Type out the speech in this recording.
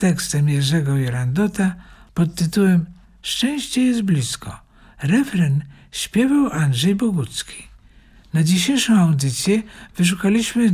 tekstem Jerzego Jorandota pod tytułem „Szczęście jest blisko”. Refren śpiewał Andrzej Bogucki. Na dzisiejszą audycję wyszukaliśmy